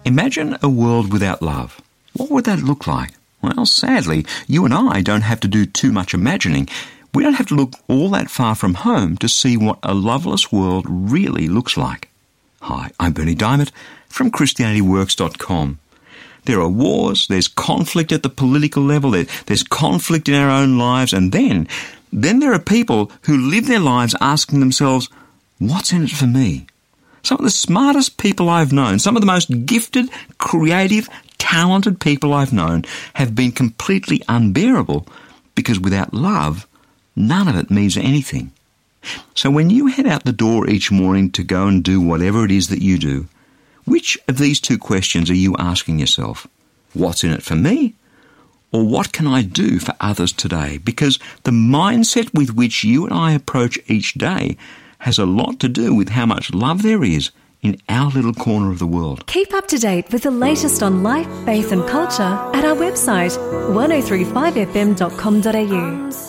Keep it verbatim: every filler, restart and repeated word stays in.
Imagine a world without love. What would that look like? Well, sadly, you and I don't have to do too much imagining. We don't have to look all that far from home to see what a loveless world really looks like. Hi, I'm Berni Dymet from Christianity Works dot com. There are wars, there's conflict at the political level, there, there's conflict in our own lives, and then, then there are people who live their lives asking themselves, what's in it for me? Some of the smartest people I've known, some of the most gifted, creative, talented people I've known have been completely unbearable because without love, none of it means anything. So when you head out the door each morning to go and do whatever it is that you do, which of these two questions are you asking yourself? What's in it for me? Or what can I do for others today? Because the mindset with which you and I approach each day has a lot to do with how much love there is in our little corner of the world. Keep up to date with the latest on life, faith and culture at our website, ten thirty-five f m dot com dot a u.